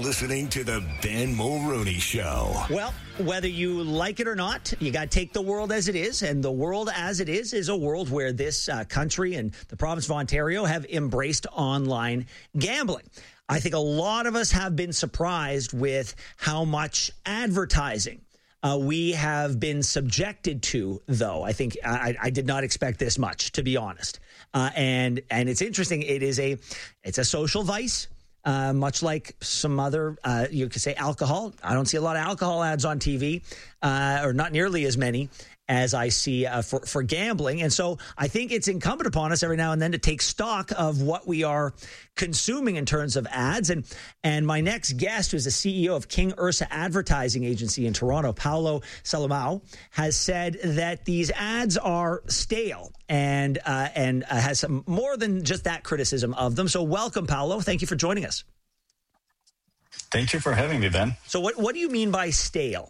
listening to the Ben Mulroney Show. Well, whether you like it or not, you got to take the world as it is. And the world as it is a world where this country and the province of Ontario have embraced online gambling. I think a lot of us have been surprised with how much advertising we have been subjected to, though. I think I did not expect this much, to be honest. And it's interesting. It's a social vice. Much like some other, you could say alcohol. I don't see a lot of alcohol ads on TV, or not nearly as many as I see for gambling. And so I think it's incumbent upon us every now and then to take stock of what we are consuming in terms of ads. And my next guest, who's the CEO of King Ursa Advertising Agency in Toronto, Paolo Salamao, has said that these ads are stale and has some more than just that criticism of them. So welcome, Paolo. Thank you for joining us. Thank you for having me, Ben. So what do you mean by stale?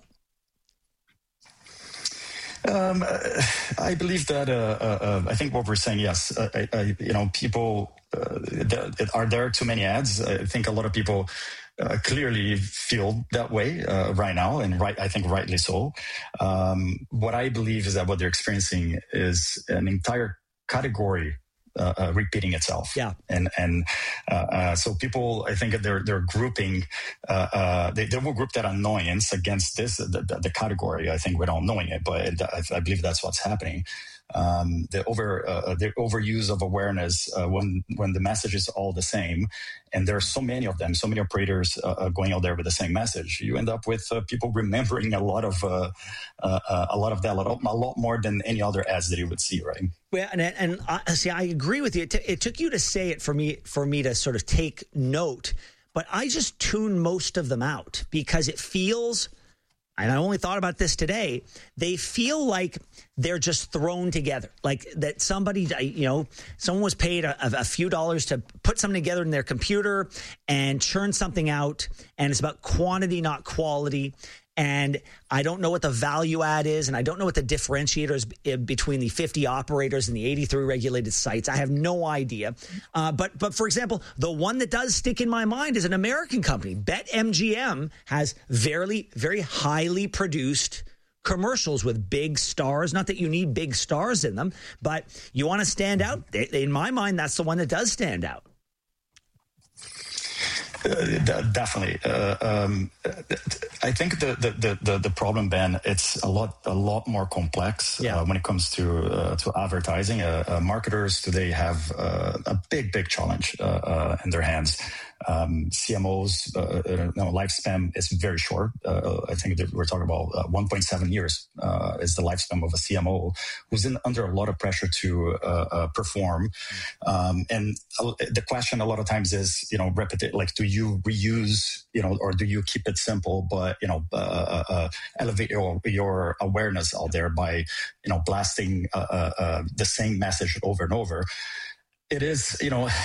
I believe that I think what we're saying, yes, people are there too many ads. I think a lot of people clearly feel that way right now, and I think rightly so. What I believe is that what they're experiencing is an entire category repeating itself. Yeah. And so people, I think they're grouping, they will group that annoyance against the category, I think, without knowing it, but I believe that's what's happening. The overuse of awareness when the message is all the same, and there are so many of them, so many operators going out there with the same message, you end up with people remembering a lot of that, a lot more than any other ads that you would see, right? Well, and see, I agree with you. It took you to say it for me to sort of take note, but I just tune most of them out because it feels. And I only thought about this today, they feel like they're just thrown together. Like that somebody, someone was paid a few dollars to put something together in their computer and churn something out. And it's about quantity, not quality. And I don't know what the value add is, and I don't know what the differentiators between the 50 operators and the 83 regulated sites. I have no idea. But for example, the one that does stick in my mind is an American company. BetMGM has very, very highly produced commercials with big stars. Not that you need big stars in them, but you want to stand out. In my mind, that's the one that does stand out. Definitely. I think the problem, Ben, it's a lot more complex when it comes to advertising. Marketers today have a big challenge in their hands. CMOs, lifespan is very short. I think that we're talking about 1.7 years is the lifespan of a CMO who's under a lot of pressure to perform. And the question a lot of times is, repetitive, like, do you reuse, or do you keep it simple, but, elevate your awareness out there by, blasting the same message over and over? It is,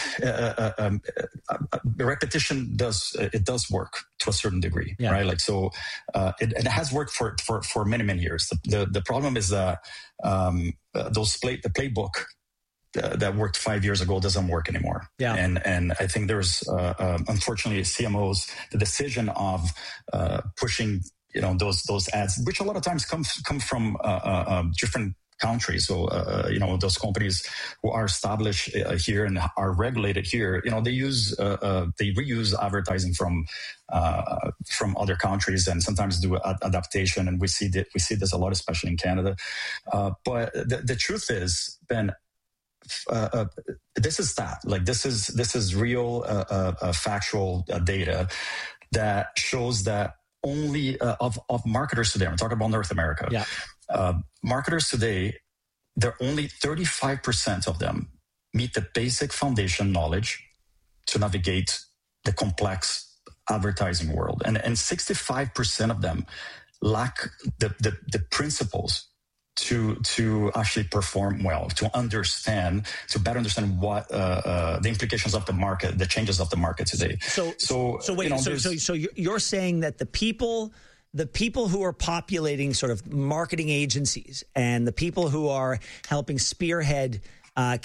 repetition does work to a certain degree, right? Like, so it has worked for many years. The problem is that the playbook that worked 5 years ago doesn't work anymore. Yeah. And I think there's unfortunately CMOs, the decision of pushing those ads, which a lot of times come from different countries. So, those companies who are established here and are regulated here, they reuse advertising from other countries and sometimes do adaptation. And we see this a lot, especially in Canada. But the truth is, Ben, this is that. Like, this is real, factual data that shows that only of marketers today. I'm talking about North America. Yeah. Marketers today, they're only 35% of them meet the basic foundation knowledge to navigate the complex advertising world. And 65% of them lack the principles to actually perform well, to better understand what the implications of the market, the changes of the market today. So you're saying that the people who are populating sort of marketing agencies and the people who are helping spearhead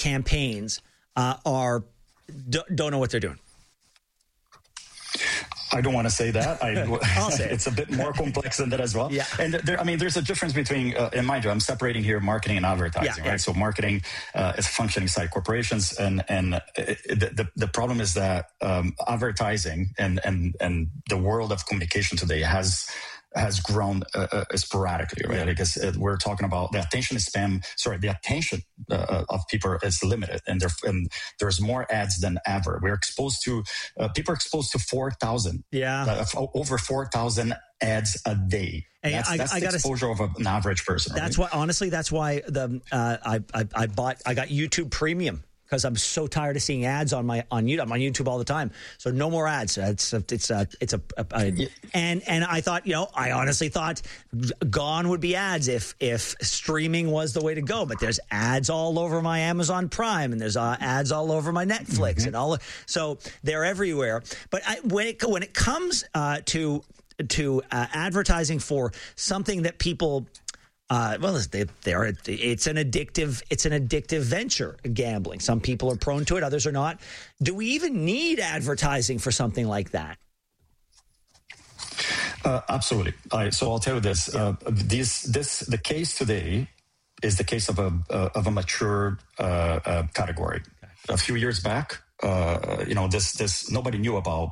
campaigns don't know what they're doing. I don't want to say that. I'll say it's a bit more complex than that as well. Yeah. And there's a difference between, and mind you, I'm separating here marketing and advertising, right? So marketing is functioning side corporations, and the problem is that advertising and the world of communication today has grown sporadically, right? Because we're talking about the attention of people is limited, and there's more ads than ever. People are exposed to 4,000, over 4,000 ads a day. Hey, that's the exposure of an average person. That's right? that's why I got YouTube Premium. Because I'm so tired of seeing ads on YouTube. I'm on YouTube all the time, so no more ads. And I thought, I honestly thought gone would be ads if streaming was the way to go. But there's ads all over my Amazon Prime, and there's ads all over my Netflix, and so they're everywhere. But when it comes to advertising for something that people. It's an addictive venture, gambling. Some people are prone to it, others are not. Do we even need advertising for something like that? Absolutely. So I'll tell you this: the case today is the case of a mature category. Okay. A few years back, this nobody knew about.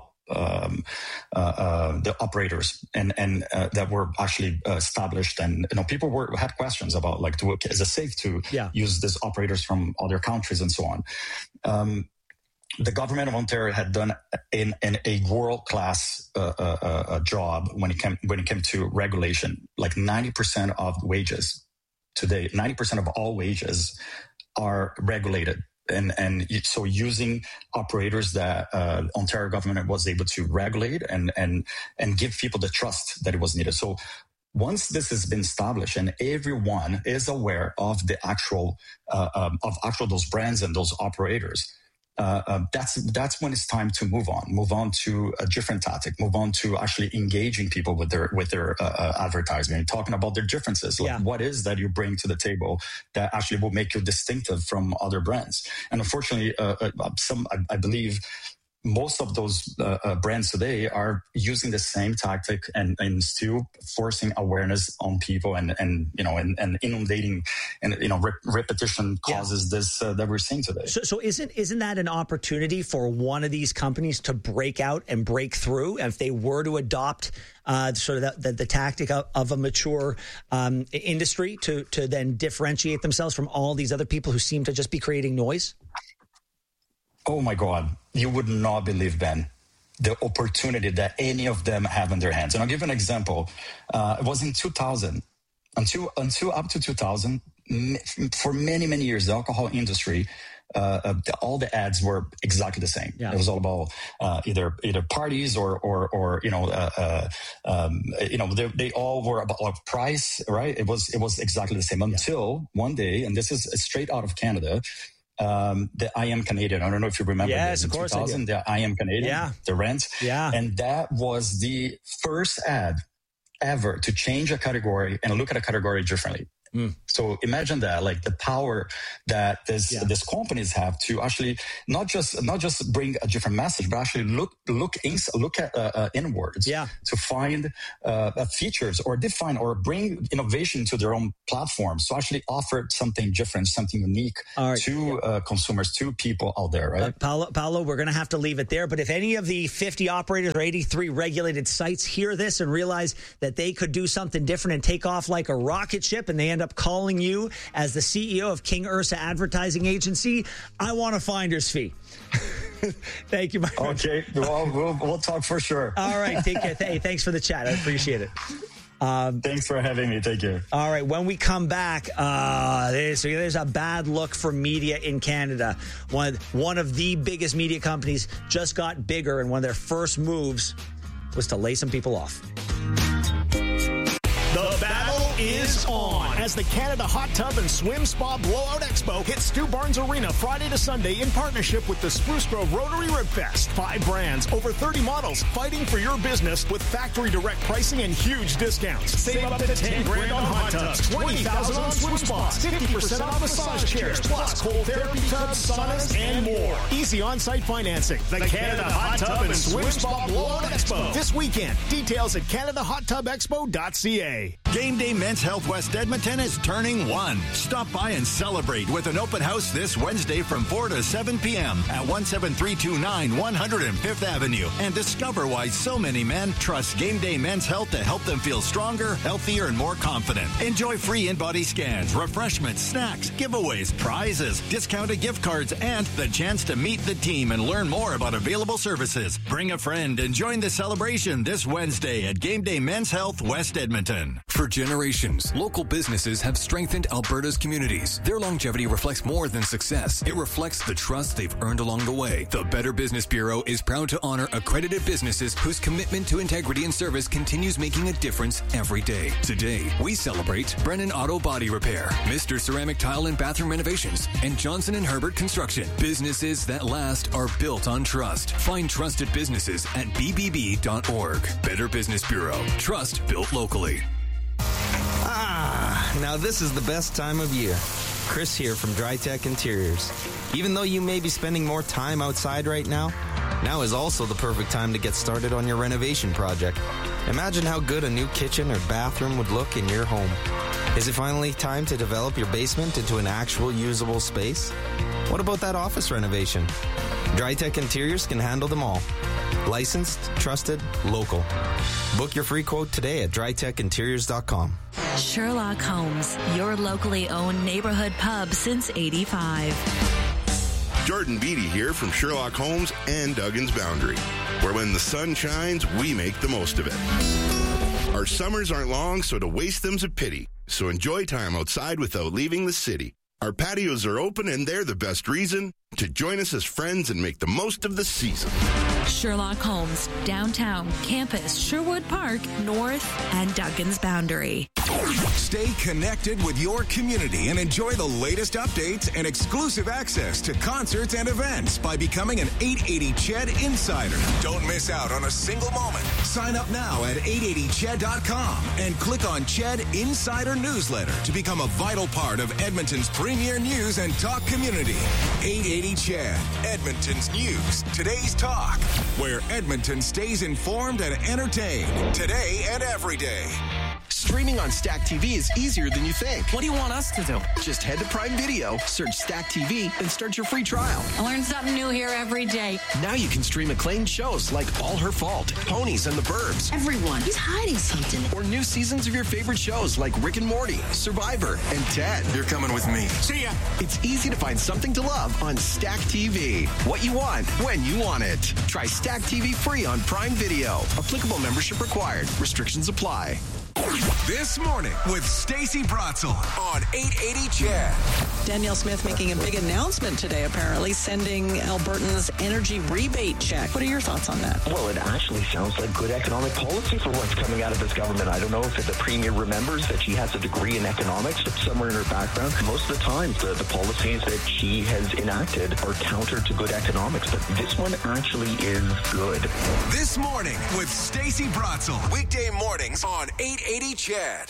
The operators and that were actually established, and people had questions about is it safe to use these operators from other countries and so on. The government of Ontario had done a world-class job when it came to regulation. Like 90% of wages today, 90% of all wages are regulated. And so using operators that Ontario government was able to regulate and give people the trust that it was needed. So once this has been established and everyone is aware of the actual those brands and those operators, that's when it's time to move on to a different tactic, move on to actually engaging people with their advertising, talking about their differences. What is that you bring to the table that actually will make you distinctive from other brands? And unfortunately, I believe most of those brands today are using the same tactic and still forcing awareness on people and inundating and repetition causes this that we're seeing today. So isn't that an opportunity for one of these companies to break out and break through if they were to adopt sort of the tactic of a mature industry to then differentiate themselves from all these other people who seem to just be creating noise? Oh my God, you would not believe, Ben, the opportunity that any of them have in their hands. And I'll give an example. It was in 2000, until up to 2000, for many, many years, the alcohol industry, all the ads were exactly the same. Yeah. It was all about either parties or they all were about price, right? It was exactly the same until one day, and this is straight out of Canada. The I Am Canadian. I don't know if you remember. Yes, of course. 2000, the I Am Canadian. The rent. Yeah. And that was the first ad ever to change a category and look at a category differently. So imagine that, like the power that these companies have to actually not just bring a different message, but actually look at inwards to find features or define or bring innovation to their own platforms. So actually offer something different, something unique to consumers, to people out there, right? Paolo, we're going to have to leave it there. But if any of the 50 operators or 83 regulated sites hear this and realize that they could do something different and take off like a rocket ship, and they end up calling you as the CEO of King Ursa Advertising Agency, I want a finder's fee. Thank you, my friend. Okay, we'll talk for sure. All right, take care. Hey, thanks for the chat. I appreciate it. Thanks for having me. Take care. All right, when we come back, there's a bad look for media in Canada. One of the biggest media companies just got bigger, and one of their first moves was to lay some people off. The battle is on. as the Canada Hot Tub and Swim Spa Blowout Expo hits Stu Barnes Arena Friday to Sunday in partnership with the Spruce Grove Rotary Rib Fest. 5 brands, over 30 models, fighting for your business with factory direct pricing and huge discounts. Save up to 10 grand on hot tubs, 20,000 on swim spas, 50% off massage chairs, plus cold therapy tubs, saunas, and more. Easy on-site financing. The Canada Hot Tub and Swim Spa Blowout Expo this weekend. Details at CanadaHotTubExpo.ca. Game Day Men's Health West Edmonton is turning 1. Stop by and celebrate with an open house this Wednesday from 4 to 7 p.m. at 17329 105th Avenue, and discover why so many men trust Game Day Men's Health to help them feel stronger, healthier, and more confident. Enjoy free in-body scans, refreshments, snacks, giveaways, prizes, discounted gift cards, and the chance to meet the team and learn more about available services. Bring a friend and join the celebration this Wednesday at Game Day Men's Health West Edmonton. For generations, local businesses have strengthened Alberta's communities. Their longevity reflects more than success. It reflects the trust they've earned along the way. The Better Business Bureau is proud to honor accredited businesses whose commitment to integrity and service continues making a difference every day. Today, we celebrate Brennan Auto Body Repair, Mr. Ceramic Tile and Bathroom Renovations, and Johnson & Herbert Construction. Businesses that last are built on trust. Find trusted businesses at bbb.org. Better Business Bureau. Trust built locally. Now this is the best time of year. Chris here from DryTech Interiors. Even though you may be spending more time outside right now is also the perfect time to get started on your renovation project. Imagine how good a new kitchen or bathroom would look in your home. Is it finally time to develop your basement into an actual usable space? What about that office renovation? DryTech Interiors can handle them all. Licensed, trusted, local. Book your free quote today at drytechinteriors.com. Sherlock Holmes, your locally owned neighborhood pub since '85. Jordan Beatty here from Sherlock Holmes and Duggan's Boundary, where when the sun shines, we make the most of it. Our summers aren't long, so to waste them's a pity. So enjoy time outside without leaving the city. Our patios are open, and they're the best reason to join us as friends and make the most of the season. Sherlock Holmes, downtown, campus, Sherwood Park, North, and Duggan's Boundary. Stay connected with your community and enjoy the latest updates and exclusive access to concerts and events by becoming an 880 CHED Insider. Don't miss out on a single moment. Sign up now at 880ched.com and click on CHED Insider Newsletter to become a vital part of Edmonton's premier news and talk community. 880 CHED, Edmonton's news, today's talk, where Edmonton stays informed and entertained today and every day. Streaming on Stack TV is easier than you think. What do you want us to do? Just head to Prime Video, search Stack TV, and start your free trial. I learn something new here every day. Now you can stream acclaimed shows like All Her Fault, Ponies and the Burbs. Everyone is hiding something. Or new seasons of your favorite shows like Rick and Morty, Survivor, and Ted. You're coming with me. See ya. It's easy to find something to love on Stack TV. What you want, when you want it. Try Stack TV free on Prime Video. Applicable membership required. Restrictions apply. This morning with Stacey Bratzel on 880 CHED. Danielle Smith making a big announcement today, apparently, sending Albertans energy rebate check. What are your thoughts on that? Well, it actually sounds like good economic policy for what's coming out of this government. I don't know if the Premier remembers that she has a degree in economics somewhere in her background. Most of the time, the policies that she has enacted are counter to good economics, but this one actually is good. This morning with Stacey Bratzel. Weekday mornings on 880 CHED.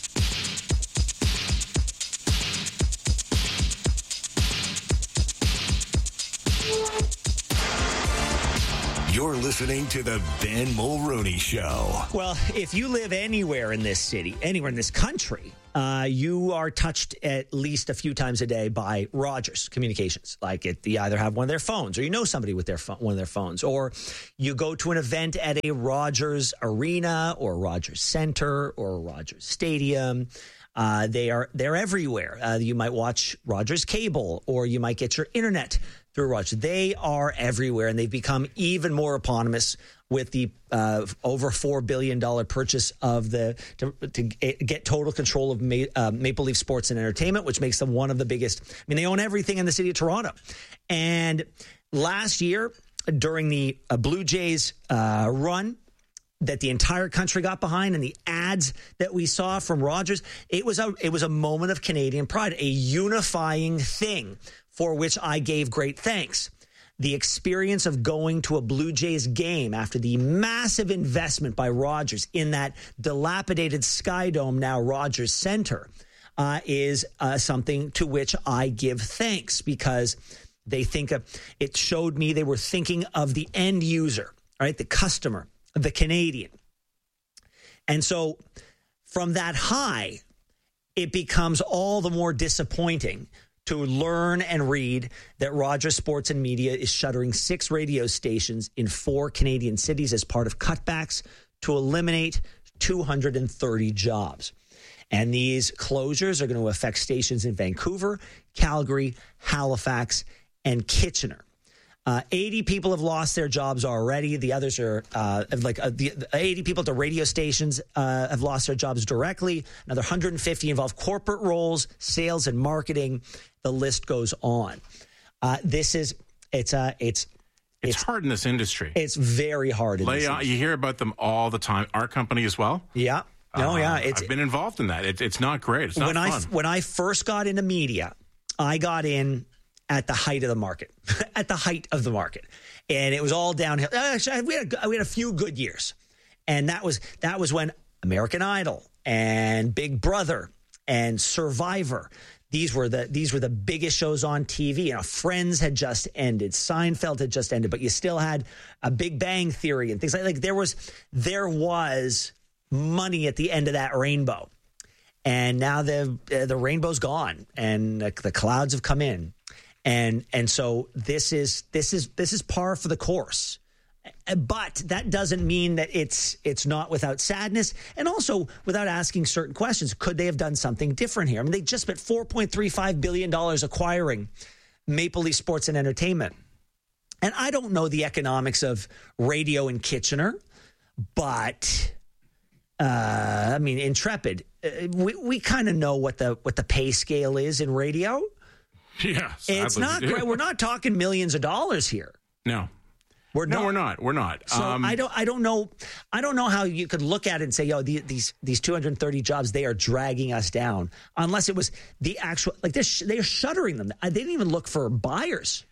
You're listening to the Ben Mulroney Show. Well, if you live anywhere in this city, anywhere in this country, you are touched at least a few times a day by Rogers Communications. Like you either have one of their phones, or you know somebody with one of their phones, or you go to an event at a Rogers Arena or Rogers Center or Rogers Stadium. They're everywhere. You might watch Rogers Cable, or you might get your internet through Rogers. They are everywhere, and they've become even more eponymous with the over $4 billion purchase of to get total control of Maple Leaf Sports and Entertainment, which makes them one of the biggest. I mean, they own everything in the city of Toronto. And last year, during the Blue Jays run that the entire country got behind, and the ads that we saw from Rogers, it was a moment of Canadian pride, a unifying thing for which I gave great thanks. The experience of going to a Blue Jays game after the massive investment by Rogers in that dilapidated Skydome, now Rogers Center, is something to which I give thanks, because it showed me they were thinking of the end user, right? The customer, the Canadian. And so from that high, it becomes all the more disappointing to learn and read that Rogers Sports and Media is shuttering 6 radio stations in 4 Canadian cities as part of cutbacks to eliminate 230 jobs. And these closures are going to affect stations in Vancouver, Calgary, Halifax, and Kitchener. 80 people have lost their jobs already. The others are the 80 people at the radio stations have lost their jobs directly. Another 150 involve corporate roles, sales and marketing. The list goes on. It's hard in this industry. It's very hard. In this you hear about them all the time. Our company as well. Yeah. I've been involved in that. It's not great. It's not fun. When I first got into media, I got in at the height of the market, and it was all downhill. Actually, we had a few good years, and that was when American Idol and Big Brother and Survivor. These were the biggest shows on TV. Friends had just ended, Seinfeld had just ended, but you still had a Big Bang Theory and things like there was money at the end of that rainbow, and now the rainbow's gone, and the clouds have come in. And so this is par for the course, but that doesn't mean that it's not without sadness, and also without asking certain questions. Could they have done something different here? I mean, they just spent $4.35 billion acquiring Maple Leaf Sports and Entertainment, and I don't know the economics of radio in Kitchener, but Intrepid, we kind of know what the pay scale is in radio. Yeah, it's not great. We're not talking millions of dollars here. No, we're not. We're not. So I don't know how you could look at it and say, these 230 jobs, they are dragging us down, unless it was the actual, they're shuttering them. They didn't even look for buyers.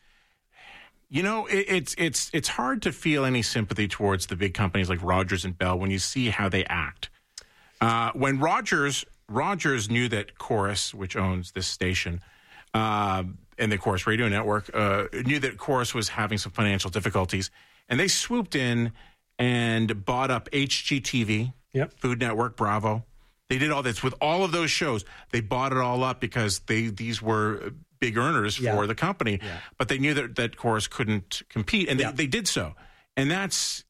It's hard to feel any sympathy towards the big companies like Rogers and Bell when you see how they act. When Rogers knew that Corus, which owns this station, and the Corus Radio Network, knew that Corus was having some financial difficulties, and they swooped in and bought up HGTV, Food Network, Bravo. They did all this with all of those shows. They bought it all up because these were big earners for the company, but they knew that Corus couldn't compete, and they did so. And it's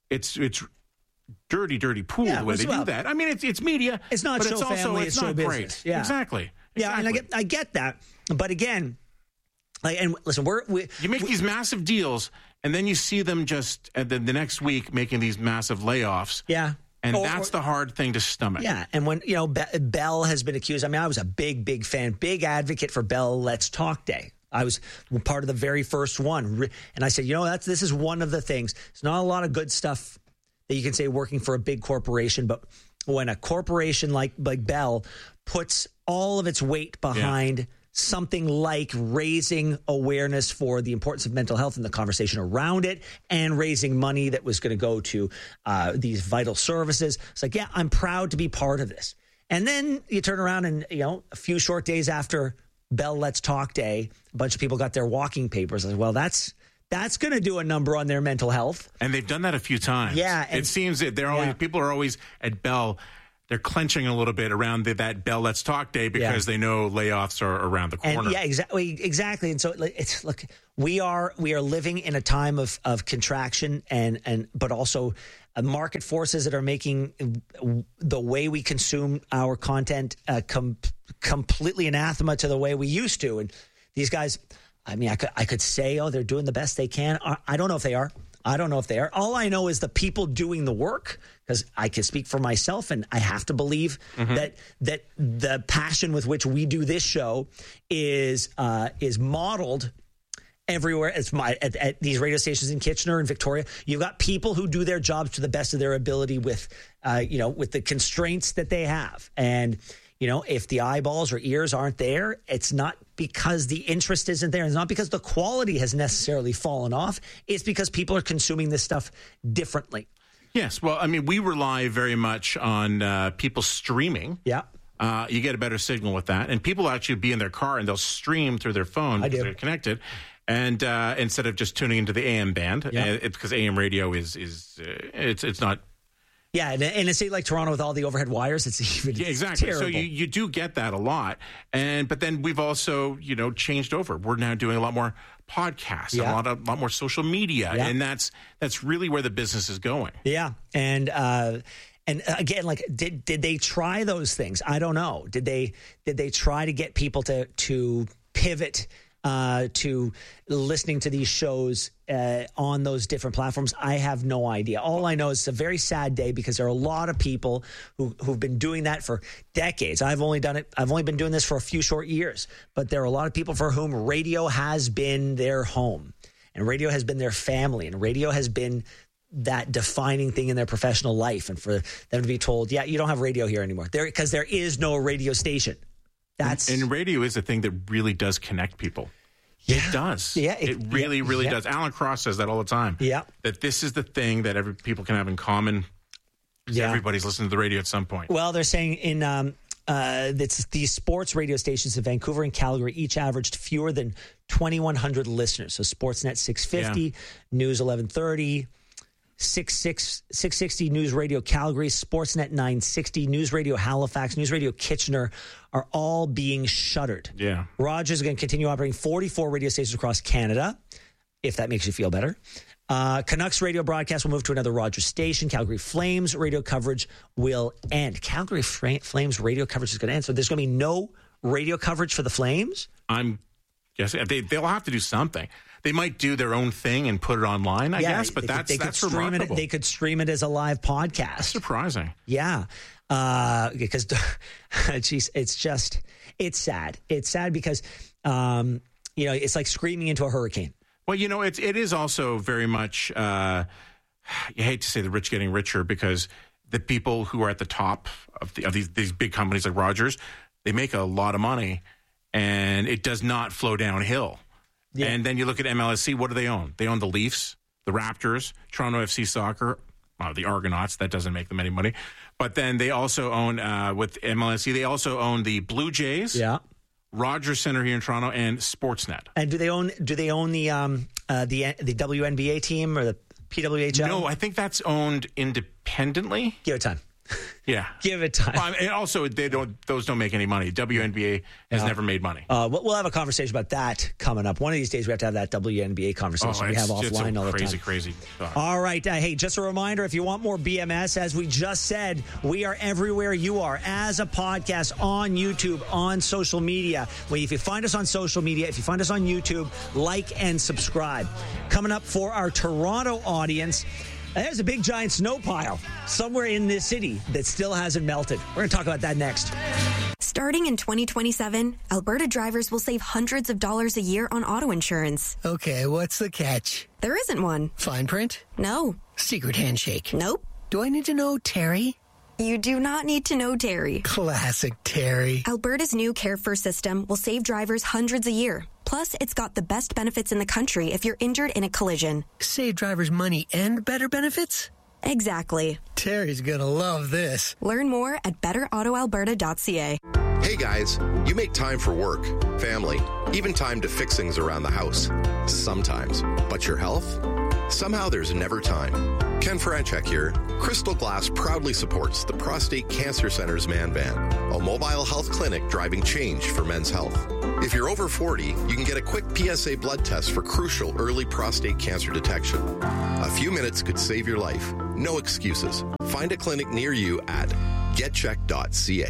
dirty pool the way they do that. I mean, it's media. It's not show family. It's not business. Great. Yeah. Exactly. Yeah, and I get that, but again, and listen, you make these massive deals, and then you see them just the next week making these massive layoffs. Yeah. And that's the hard thing to stomach. Yeah, and when Bell has been accused. I mean, I was a big fan, big advocate for Bell Let's Talk Day. I was part of the very first one, and I said, this is one of the things. It's not a lot of good stuff that you can say working for a big corporation, but when a corporation like Bell puts all of its weight behind something like raising awareness for the importance of mental health and the conversation around it, and raising money that was going to go to these vital services. It's like, I'm proud to be part of this. And then you turn around and, a few short days after Bell Let's Talk Day, a bunch of people got their walking papers. I said, well, that's going to do a number on their mental health. And they've done that a few times. Yeah. It seems that people are always at Bell. They're clenching a little bit around that Bell Let's Talk Day because they know layoffs are around the corner. And exactly. And so we are living in a time of contraction but also market forces that are making the way we consume our content completely anathema to the way we used to. And these guys, I mean, I could say, they're doing the best they can. I don't know if they are. All I know is the people doing the work, because I can speak for myself, and I have to believe that the passion with which we do this show is modeled everywhere. It's at these radio stations in Kitchener and Victoria. You've got people who do their jobs to the best of their ability with the constraints that they have. And, if the eyeballs or ears aren't there, it's not because the interest isn't there. It's not because the quality has necessarily fallen off. It's because people are consuming this stuff differently. Yes. Well, I mean, we rely very much on people streaming. Yeah. You get a better signal with that. And people actually be in their car and they'll stream through their phone because they're connected. And instead of just tuning into the AM band, because AM radio it's not. Yeah, and in a city like Toronto with all the overhead wires, it's even exactly. terrible. So you do get that a lot, but then we've also changed over. We're now doing a lot more podcasts, and a lot more social media, and that's really where the business is going. Yeah, and again, like did they try those things? I don't know. Did they try to get people to pivot to listening to these shows on those different platforms? I have no idea. All I know is it's a very sad day because there are a lot of people who've been doing that for decades. I've only been doing this for a few short years, but there are a lot of people for whom radio has been their home and radio has been their family and radio has been that defining thing in their professional life. And for them to be told, you don't have radio here anymore because there is no radio station. And radio is a thing that really does connect people. Yeah. It does. Yeah, it really does. Alan Cross says that all the time. Yeah. That this is the thing that people can have in common. Yeah. Everybody's listening to the radio at some point. Well, they're saying these sports radio stations in Vancouver and Calgary each averaged fewer than 2,100 listeners. So Sportsnet 650, News 1130, 660 News Radio Calgary, Sportsnet 960, News Radio Halifax, News Radio Kitchener are all being shuttered. Yeah. Rogers is going to continue operating 44 radio stations across Canada, if that makes you feel better. Canucks radio broadcast will move to another Rogers station. Calgary Flames radio coverage will end. Calgary Flames radio coverage is going to end. So there's going to be no radio coverage for the Flames? I'm guessing they'll have to do something. They might do their own thing and put it online, I guess, but that's remarkable. They could stream it as a live podcast. That's surprising. Yeah. Because, geez, it's sad. It's sad because, it's like screaming into a hurricane. Well, it is also very much, you hate to say the rich getting richer because the people who are at the top of these big companies like Rogers, they make a lot of money and it does not flow downhill. Yeah. And then you look at MLSE, what do they own? They own the Leafs, the Raptors, Toronto FC Soccer, the Argonauts. That doesn't make them any money. But then they also own, with MLSE, they also own the Blue Jays, Rogers Centre here in Toronto, and Sportsnet. And do they own the WNBA team or the PWHL? No, I think that's owned independently. Give it time. Yeah. Give it time. Well, and also, those don't make any money. WNBA has never made money. We'll have a conversation about that coming up. One of these days, we have to have that WNBA conversation we have offline all the time. Crazy. All right. Hey, just a reminder, if you want more BMS, as we just said, we are everywhere you are as a podcast on YouTube, on social media. If you find us on social media, if you find us on YouTube, like and subscribe. Coming up for our Toronto audience, there's a big giant snow pile somewhere in this city that still hasn't melted. We're going to talk about that next. Starting in 2027, Alberta drivers will save hundreds of dollars a year on auto insurance. Okay, what's the catch? There isn't one. Fine print? No. Secret handshake? Nope. Do I need to know Terry? You do not need to know Terry. Classic Terry. Alberta's new Care First system will save drivers hundreds a year. Plus, it's got the best benefits in the country if you're injured in a collision. Save drivers money and better benefits? Exactly. Terry's gonna love this. Learn more at betterautoalberta.ca. Hey guys, you make time for work, family, even time to fix things around the house. Sometimes. But your health? Somehow there's never time. Ken Franchek here. Crystal Glass proudly supports the Prostate Cancer Center's Man Van, a mobile health clinic driving change for men's health. If you're over 40, you can get a quick PSA blood test for crucial early prostate cancer detection. A few minutes could save your life. No excuses. Find a clinic near you at getcheck.ca.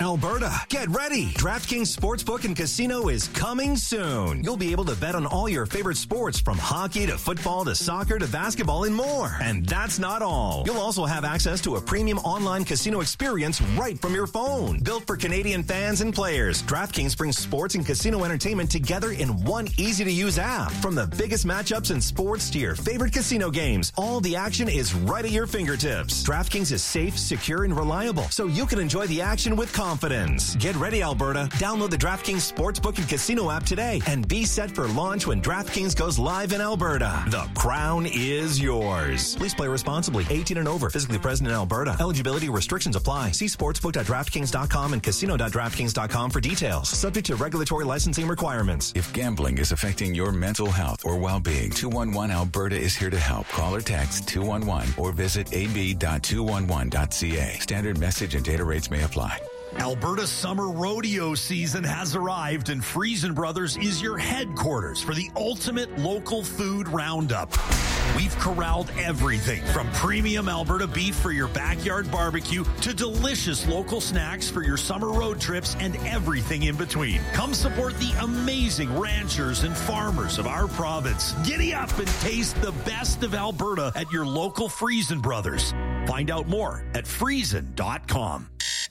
Alberta, get ready. DraftKings Sportsbook and Casino is coming soon. You'll be able to bet on all your favorite sports from hockey to football to soccer to basketball and more. And that's not all. You'll also have access to a premium online casino experience right from your phone. Built for Canadian fans and players, DraftKings brings sports and casino entertainment together in one easy-to-use app. From the biggest matchups in sports to your favorite casino games, all the action is right at your fingertips. DraftKings is safe, secure, and reliable, so you can enjoy the action with confidence. Get ready, Alberta. Download the DraftKings Sportsbook and Casino app today and be set for launch when DraftKings goes live in Alberta. The crown is yours. Please play responsibly. 18 and over. Physically present in Alberta. Eligibility restrictions apply. See sportsbook.draftkings.com and casino.draftkings.com for details. Subject to regulatory licensing requirements. If gambling is affecting your mental health or well-being, 211 Alberta is here to help. Call or text 211 or visit ab.211.ca. Standard message and data rates may apply. Alberta's summer rodeo season has arrived, and Friesen Brothers is your headquarters for the ultimate local food roundup. We've corralled everything from premium Alberta beef for your backyard barbecue to delicious local snacks for your summer road trips and everything in between. Come support the amazing ranchers and farmers of our province. Giddy up and taste the best of Alberta at your local Friesen Brothers. Find out more at friesen.com.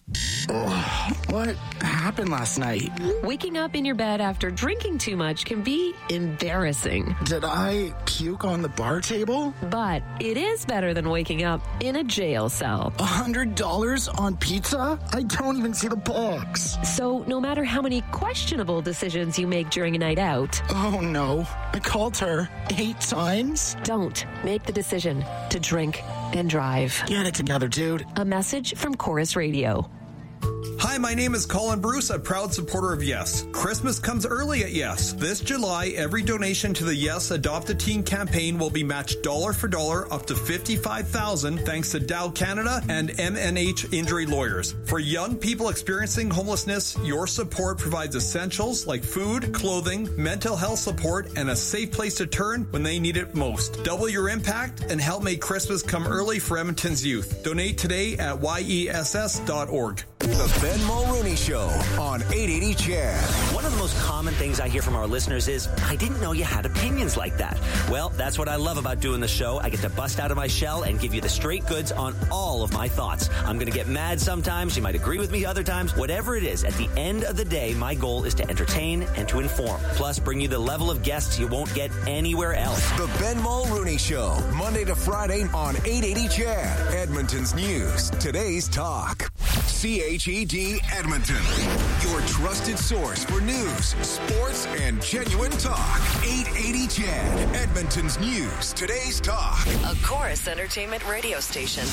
What happened last night? Waking up in your bed after drinking too much can be embarrassing. Did I puke on the bar table? But it is better than waking up in a jail cell. $100 on pizza? I don't even see the box. So no matter how many questionable decisions you make during a night out. Oh no, I called her 8 times. Don't make the decision to drink and drive. Get it together, dude. A message from Chorus Radio. Hi, my name is Colin Bruce, a proud supporter of Yes. Christmas comes early at Yes. This July, every donation to the Yes Adopt a Teen campaign will be matched dollar for dollar up to $55,000 thanks to Dow Canada and MNH Injury Lawyers. For young people experiencing homelessness, your support provides essentials like food, clothing, mental health support, and a safe place to turn when they need it most. Double your impact and help make Christmas come early for Edmonton's youth. Donate today at yess.org. The Ben Mulrooney Show on 880 CHED. One of the most common things I hear from our listeners is, I didn't know you had opinions like that. Well, that's what I love about doing the show. I get to bust out of my shell and give you the straight goods on all of my thoughts. I'm going to get mad sometimes. You might agree with me other times. Whatever it is, at the end of the day, my goal is to entertain and to inform. Plus, bring you the level of guests you won't get anywhere else. The Ben Mulrooney Show, Monday to Friday on 880 CHED. Edmonton's news, today's talk. CHED Edmonton, your trusted source for news, sports, and genuine talk. 880 CHED, Edmonton's news, today's talk. A Chorus Entertainment radio station.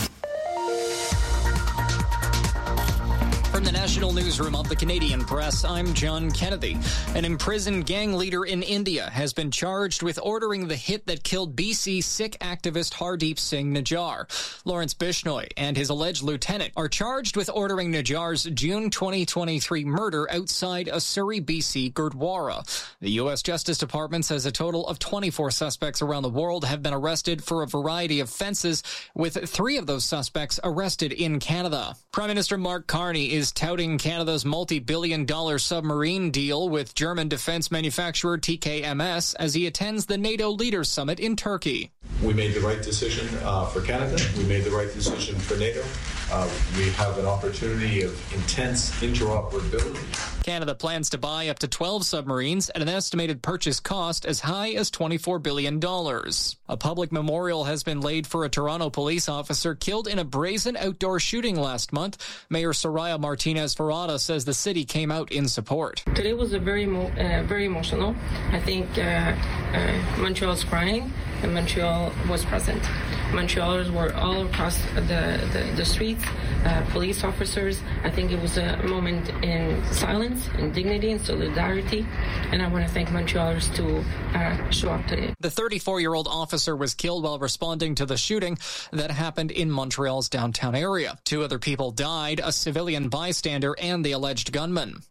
From the National Newsroom of the Canadian Press, I'm John Kennedy. An imprisoned gang leader in India has been charged with ordering the hit that killed BC Sikh activist Hardeep Singh Nijjar. Lawrence Bishnoi and his alleged lieutenant are charged with ordering Nijjar's June 2023 murder outside a Surrey, BC Gurdwara. The U.S. Justice Department says a total of 24 suspects around the world have been arrested for a variety of offenses, with 3 of those suspects arrested in Canada. Prime Minister Mark Carney is touting Canada's multi-billion-dollar submarine deal with German defense manufacturer TKMS as he attends the NATO Leaders Summit in Turkey. We made the right decision for Canada. We made the right decision for NATO. We have an opportunity of intense interoperability. Canada plans to buy up to 12 submarines at an estimated purchase cost as high as $24 billion. A public memorial has been laid for a Toronto police officer killed in a brazen outdoor shooting last month. Mayor Soraya Martinez-Ferrada says the city came out in support. Today was a very emotional. I think Montreal was crying and Montreal was present. Montrealers were all across the streets, police officers. I think it was a moment in silence, in dignity, and solidarity, and I want to thank Montrealers to show up today. The 34-year-old officer was killed while responding to the shooting that happened in Montreal's downtown area. 2 other people died, a civilian bystander and the alleged gunman.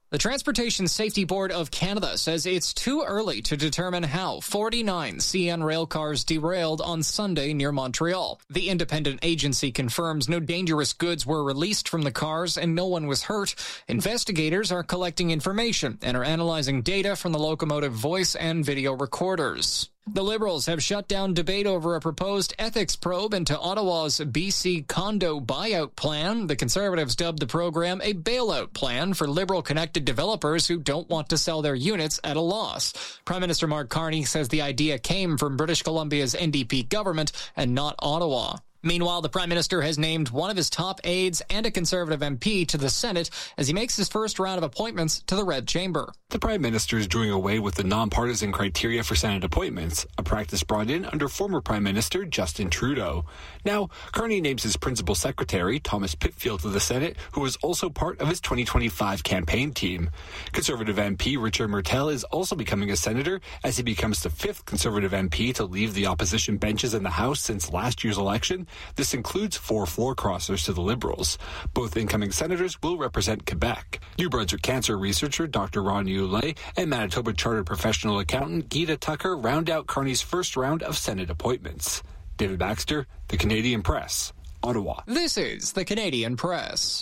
The Transportation Safety Board of Canada says it's too early to determine how 49 CN rail cars derailed on Sunday near Montreal. The independent agency confirms no dangerous goods were released from the cars and no one was hurt. Investigators are collecting information and are analyzing data from the locomotive voice and video recorders. The Liberals have shut down debate over a proposed ethics probe into Ottawa's BC condo buyout plan. The Conservatives dubbed the program a bailout plan for Liberal-connected developers who don't want to sell their units at a loss. Prime Minister Mark Carney says the idea came from British Columbia's NDP government and not Ottawa. Meanwhile, the Prime Minister has named one of his top aides and a Conservative MP to the Senate as he makes his first round of appointments to the Red Chamber. The Prime Minister is doing away with the nonpartisan criteria for Senate appointments, a practice brought in under former Prime Minister Justin Trudeau. Now, Carney names his principal secretary, Thomas Pitfield, to the Senate, who is also part of his 2025 campaign team. Conservative MP Richard Martel is also becoming a senator as he becomes the fifth Conservative MP to leave the opposition benches in the House since last year's election. This includes 4 floor crossers to the Liberals. Both incoming senators will represent Quebec. New Brunswick cancer researcher Dr. Ron Ulay and Manitoba Chartered Professional Accountant Gita Tucker round out Carney's first round of Senate appointments. David Baxter, The Canadian Press, Ottawa. This is The Canadian Press.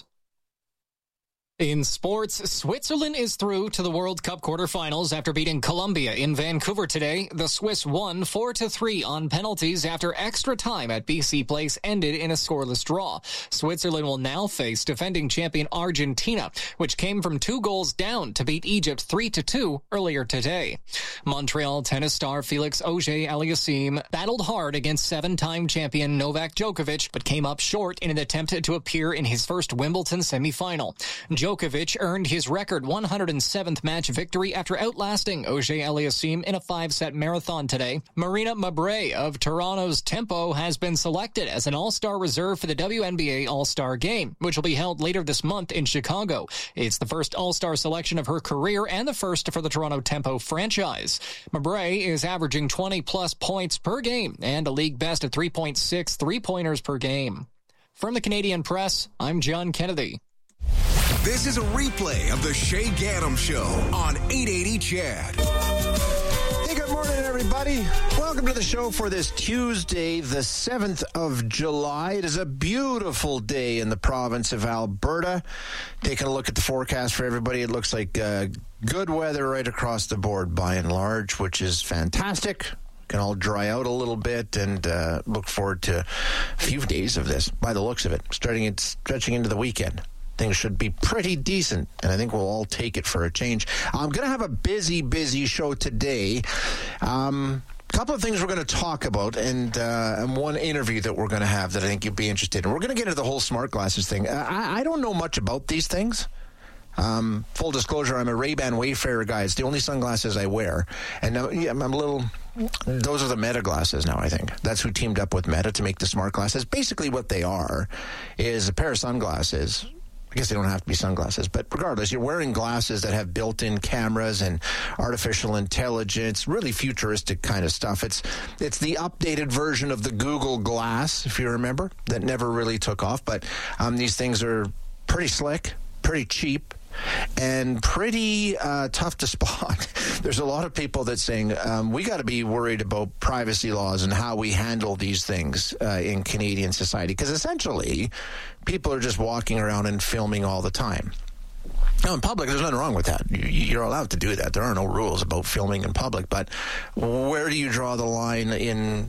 In sports, Switzerland is through to the World Cup quarterfinals after beating Colombia in Vancouver today. The Swiss won 4-3 on penalties after extra time at BC Place ended in a scoreless draw. Switzerland will now face defending champion Argentina, which came from 2 goals down to beat Egypt 3-2 earlier today. Montreal tennis star Felix Auger-Aliassime battled hard against 7-time champion Novak Djokovic, but came up short in an attempt to appear in his first Wimbledon semifinal. Djokovic earned his record 107th match victory after outlasting Auger-Aliassime in a 5-set marathon today. Marina Mabrey of Toronto's Tempo has been selected as an all-star reserve for the WNBA All-Star Game, which will be held later this month in Chicago. It's the first all-star selection of her career and the first for the Toronto Tempo franchise. Mabrey is averaging 20-plus points per game and a league best of 3.6 three-pointers per game. From the Canadian Press, I'm John Kennedy. This is a replay of the Shay Gaddam Show on 880 CHED. Hey, good morning, everybody. Welcome to the show for this Tuesday, the 7th of July. It is a beautiful day in the province of Alberta. Taking a look at the forecast for everybody, it looks like good weather right across the board by and large, which is fantastic. Can all dry out a little bit and look forward to a few days of this, by the looks of it, stretching into the weekend. Things should be pretty decent, and I think we'll all take it for a change. I'm going to have a busy show today. Couple of things we're going to talk about, and one interview that we're going to have that I think you'd be interested in. We're going to get into the whole smart glasses thing. I don't know much about these things. Full disclosure, I'm a Ray-Ban Wayfarer guy. It's the only sunglasses I wear. And I'm a little... Those are the Meta glasses now, I think. That's who teamed up with Meta to make the smart glasses. Basically what they are is a pair of sunglasses. I guess they don't have to be sunglasses, but regardless, you're wearing glasses that have built-in cameras and artificial intelligence, really futuristic kind of stuff. It's the updated version of the Google Glass, if you remember, that never really took off. But these things are pretty slick, pretty cheap, and pretty tough to spot. There's a lot of people that saying we got to be worried about privacy laws and how we handle these things in Canadian society, because essentially people are just walking around and filming all the time. Now, in public, there's nothing wrong with that. You're allowed to do that. There are no rules about filming in public, but where do you draw the line in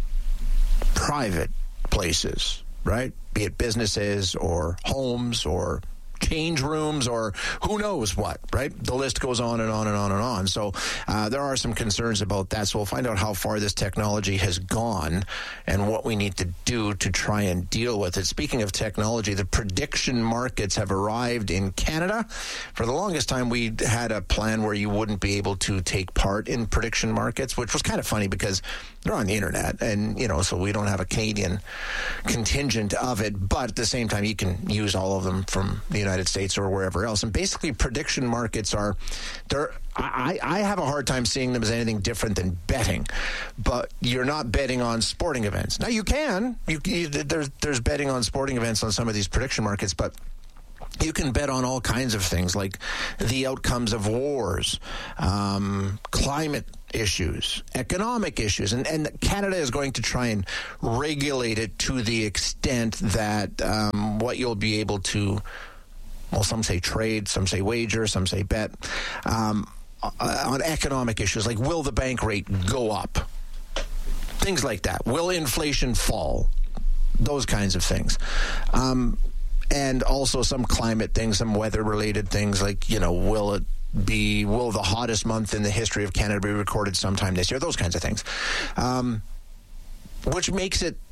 private places, right? Be it businesses or homes or change rooms or who knows what, right? The list goes on and on and on and on. So there are some concerns about that. So we'll find out how far this technology has gone and what we need to do to try and deal with it. Speaking of technology, the prediction markets have arrived in Canada. For the longest time, we had a plan where you wouldn't be able to take part in prediction markets, which was kind of funny because they're on the internet and, so we don't have a Canadian contingent of it. But at the same time, you can use all of them from the United States or wherever else. And basically prediction markets I have a hard time seeing them as anything different than betting, but you're not betting on sporting events. Now you can, there's betting on sporting events on some of these prediction markets, but You can bet on all kinds of things like the outcomes of wars, climate issues, economic issues, and Canada is going to try and regulate it to the extent that what you'll be able to, well, some say trade, some say wager, some say bet, on economic issues like will the bank rate go up? Things like that. Will inflation fall? Those kinds of things. And also some climate things, some weather-related things like, will the hottest month in the history of Canada be recorded sometime this year? Those kinds of things. Which makes it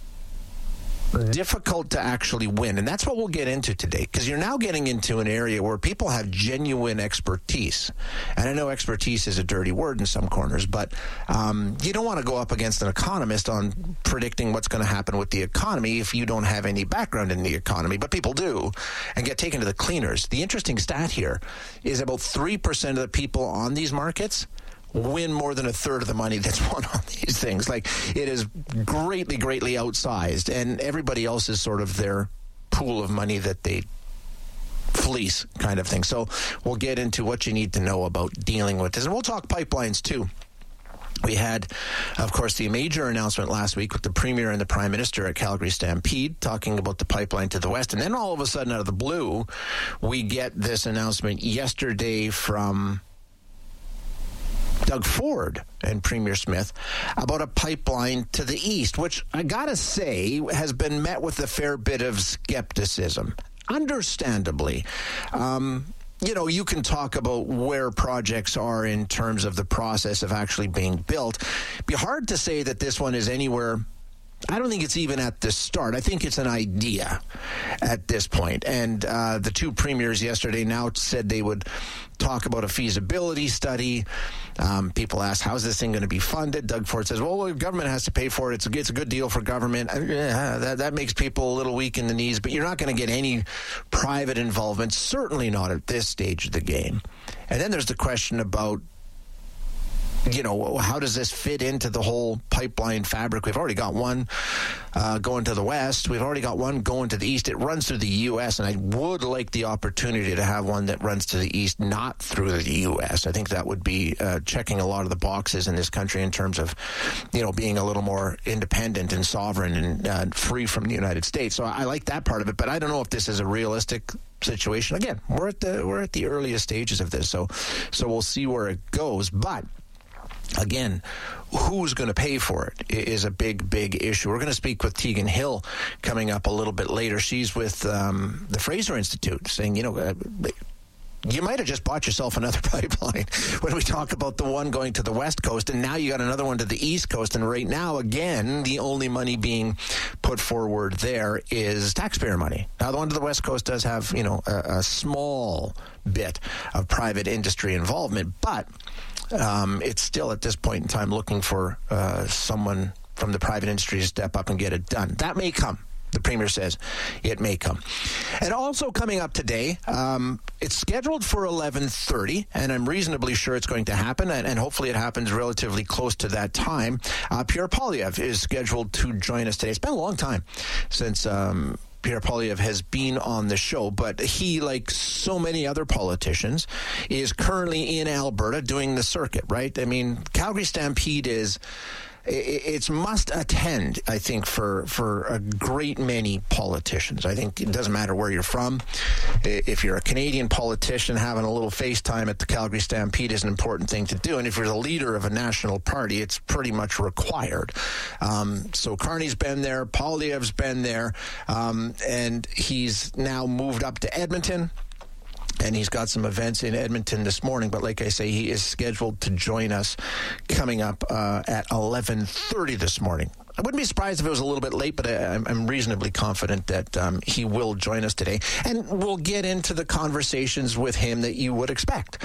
difficult to actually win. And that's what we'll get into today, because you're now getting into an area where people have genuine expertise. And I know expertise is a dirty word in some corners, but you don't want to go up against an economist on predicting what's going to happen with the economy if you don't have any background in the economy. But people do and get taken to the cleaners. The interesting stat here is about 3% of the people on these markets win more than a third of the money that's won on these things. Like, it is greatly, greatly outsized, and everybody else is sort of their pool of money that they fleece kind of thing. So we'll get into what you need to know about dealing with this, and we'll talk pipelines too. We had, of course, the major announcement last week with the Premier and the Prime Minister at Calgary Stampede talking about the pipeline to the west. And then all of a sudden, out of the blue, we get this announcement yesterday from Doug Ford and Premier Smith about a pipeline to the east, which I gotta say has been met with a fair bit of skepticism, understandably. You can talk about where projects are in terms of the process of actually being built. It'd be hard to say that this one is anywhere. I don't think it's even at the start. I think it's an idea at this point. And the two premiers yesterday now said they would talk about a feasibility study. People asked, how's this thing going to be funded? Doug Ford says, well, the government has to pay for it. It's a good deal for government. That makes people a little weak in the knees, but you're not going to get any private involvement, certainly not at this stage of the game. And then there's the question about, how does this fit into the whole pipeline fabric? We've already got one going to the west. We've already got one going to the east. It runs through the U.S., and I would like the opportunity to have one that runs to the east, not through the U.S. I think that would be checking a lot of the boxes in this country in terms of, being a little more independent and sovereign and free from the United States. So I like that part of it, but I don't know if this is a realistic situation. Again, we're at the earliest stages of this, so we'll see where it goes. But again, who's going to pay for it is a big, big issue. We're going to speak with Tegan Hill coming up a little bit later. She's with the Fraser Institute saying, you might have just bought yourself another pipeline when we talk about the one going to the west coast, and now you got another one to the east coast. And right now, again, the only money being put forward there is taxpayer money. Now, the one to the west coast does have, a small bit of private industry involvement, but it's still at this point in time looking for someone from the private industry to step up and get it done. That may come. The Premier says it may come. And also coming up today, it's scheduled for 11:30, and I'm reasonably sure it's going to happen, and hopefully it happens relatively close to that time. Pierre Poilievre is scheduled to join us today. It's been a long time since Pierre Poilievre has been on the show, but he, like so many other politicians, is currently in Alberta doing the circuit, right? I mean, Calgary Stampede it's must attend, I think, for a great many politicians. I think it doesn't matter where you're from. If you're a Canadian politician, having a little FaceTime at the Calgary Stampede is an important thing to do. And if you're the leader of a national party, it's pretty much required. So Carney's been there, Poilievre's been there, and he's now moved up to Edmonton. And he's got some events in Edmonton this morning. But like I say, he is scheduled to join us coming up at 11:30 this morning. I wouldn't be surprised if it was a little bit late, but I'm reasonably confident that he will join us today. And we'll get into the conversations with him that you would expect.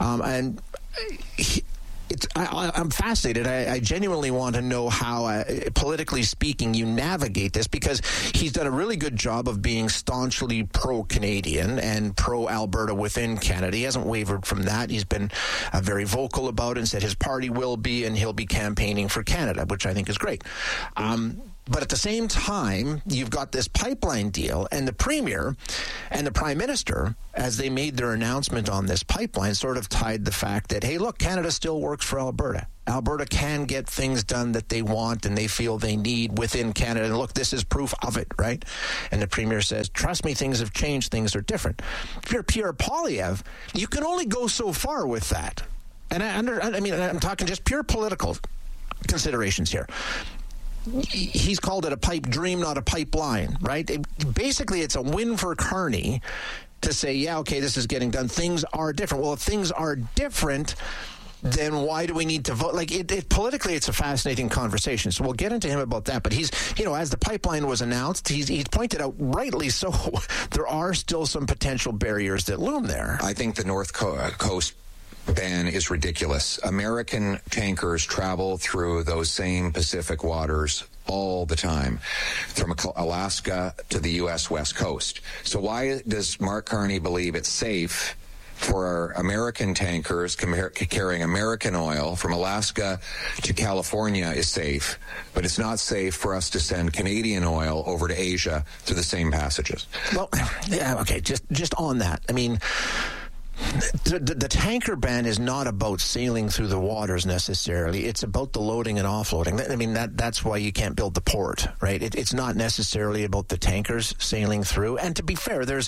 I'm fascinated. I genuinely want to know how, politically speaking, you navigate this, because he's done a really good job of being staunchly pro-Canadian and pro-Alberta within Canada. He hasn't wavered from that. He's been very vocal about it and said his party will be, and he'll be campaigning for Canada, which I think is great. But at the same time, you've got this pipeline deal, and the Premier and the Prime Minister, as they made their announcement on this pipeline, sort of tied the fact that, hey, look, Canada still works for Alberta. Alberta can get things done that they want and they feel they need within Canada. And look, this is proof of it, right? And the Premier says, trust me, things have changed, things are different. If you're Pierre Poilievre, you can only go so far with that. And I'm talking just pure political considerations here. He's called it a pipe dream, not a pipeline, right? Basically, it's a win for Carney to say, yeah, okay, this is getting done. Things are different. Well, if things are different, then why do we need to vote? Like, politically, it's a fascinating conversation. So we'll get into him about that. But he's, as the pipeline was announced, he's pointed out, rightly so, there are still some potential barriers that loom there. I think the North Coast ban is ridiculous. American tankers travel through those same Pacific waters all the time, from Alaska to the U.S. West Coast. So why does Mark Carney believe it's safe for our American tankers carrying American oil from Alaska to California is safe, but it's not safe for us to send Canadian oil over to Asia through the same passages? Well, yeah, okay, just on that. I mean, the tanker ban is not about sailing through the waters necessarily. It's about the loading and offloading. I mean, that's why you can't build the port, right? It's not necessarily about the tankers sailing through. And to be fair, there's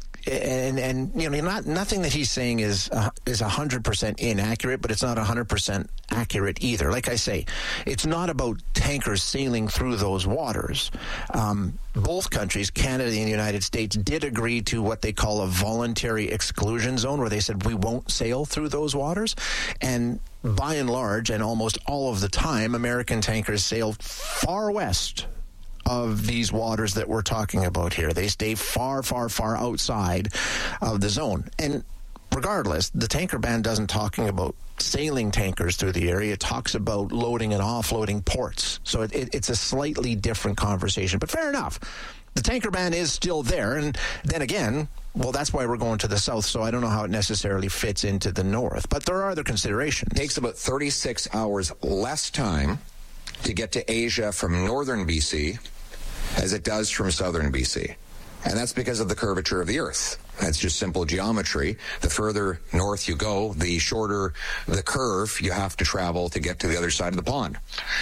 nothing that he's saying is 100% inaccurate, but it's not 100% accurate either. Like I say, it's not about tankers sailing through those waters. Both countries, Canada and the United States, did agree to what they call a voluntary exclusion zone, where they said we won't sail through those waters. And by and large, and almost all of the time, American tankers sail far west of these waters that we're talking about here. They stay far, far, far outside of the zone. And regardless, the tanker ban doesn't talking about sailing tankers through the area. It talks about loading and offloading ports. So it's a slightly different conversation. But fair enough. The tanker ban is still there. And then again, well, that's why we're going to the south, so I don't know how it necessarily fits into the north. But there are other considerations. It takes about 36 hours less time to get to Asia from northern BC as it does from southern BC. And that's because of the curvature of the Earth. That's just simple geometry. The further north you go, the shorter the curve you have to travel to get to the other side of the pond.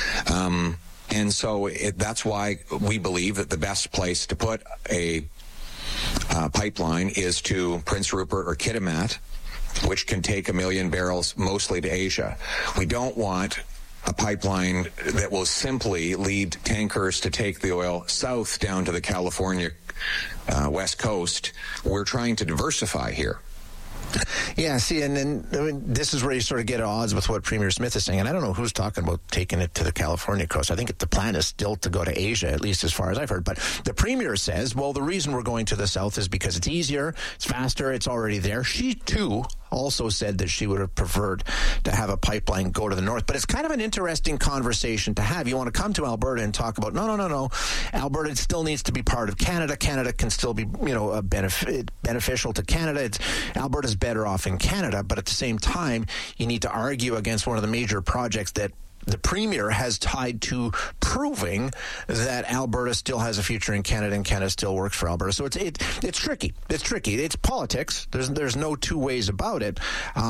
And so that's why we believe that the best place to put a pipeline is to Prince Rupert or Kitimat, which can take 1 million barrels mostly to Asia. We don't want a pipeline that will simply lead tankers to take the oil south down to the California west coast. We're trying to diversify here. Yeah, see, and then this is where you sort of get at odds with what Premier Smith is saying. And I don't know who's talking about taking it to the California coast. I think the plan is still to go to Asia, at least as far as I've heard. But the Premier says, well, the reason we're going to the south is because it's easier, it's faster, it's already there. She, too, also said that she would have preferred to have a pipeline go to the north. But it's kind of an interesting conversation to have. You want to come to Alberta and talk about, no. Alberta still needs to be part of Canada. Canada can still be, beneficial to Canada. Alberta's better off in Canada. But at the same time, you need to argue against one of the major projects that the Premier has tied to proving that Alberta still has a future in Canada and Canada still works for Alberta. So it's tricky. It's tricky. It's politics. There's no two ways about it.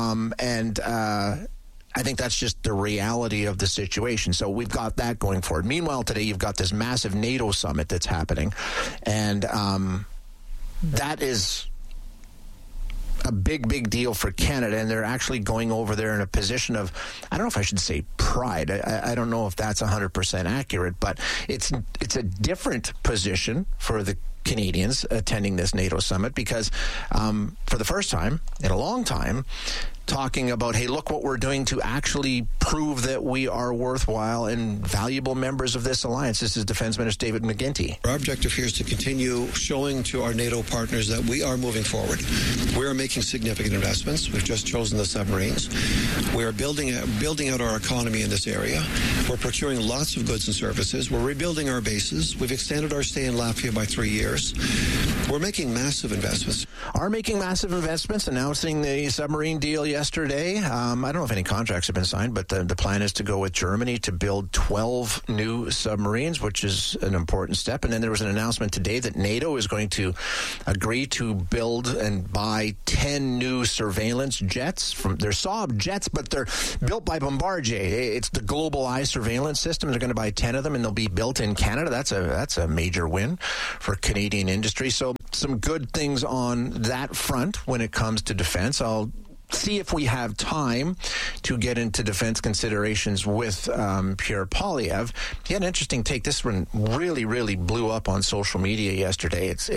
I think that's just the reality of the situation. So we've got that going forward. Meanwhile, today you've got this massive NATO summit that's happening. And that is a big deal for Canada, and they're actually going over there in a position of, I don't know if I should say pride. I don't know if that's 100% accurate, but it's a different position for the Canadians attending this NATO summit because for the first time in a long time, talking about, hey, look what we're doing to actually prove that we are worthwhile and valuable members of this alliance. This is Defense Minister David McGuinty. Our objective here is to continue showing to our NATO partners that we are moving forward. We are making significant investments. We've just chosen the submarines. We are building out our economy in this area. We're procuring lots of goods and services. We're rebuilding our bases. We've extended our stay in Latvia by 3 years. We're making massive investments. Are making massive investments, announcing the submarine deal yesterday. I don't know if any contracts have been signed, but the plan is to go with Germany to build 12 new submarines, which is an important step. And then there was an announcement today that NATO is going to agree to build and buy 10 new surveillance jets. They're Saab jets, but they're built by Bombardier. It's the Global Eye surveillance system. They're going to buy 10 of them, and they'll be built in Canada. That's a major win for Canadian industry. So some good things on that front when it comes to defense. I'll see if we have time to get into defense considerations with Pierre Poilievre. He had an interesting take. This one really, really blew up on social media yesterday. It's